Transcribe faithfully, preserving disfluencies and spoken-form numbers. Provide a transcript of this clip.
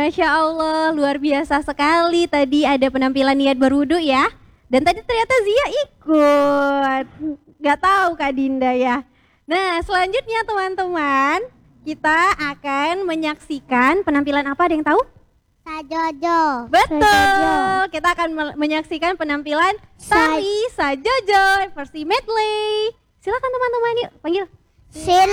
Masya Allah, luar biasa sekali. Tadi ada penampilan niat berwudu ya. Dan tadi ternyata Zia ikut. Gak tahu Kak Dinda ya. Nah selanjutnya teman-teman, kita akan menyaksikan penampilan apa, ada yang tahu? Sajojo. Betul, Sajojo. kita akan menyaksikan penampilan tari Sajojo versi medley. Silakan teman-teman, yuk panggil. Sin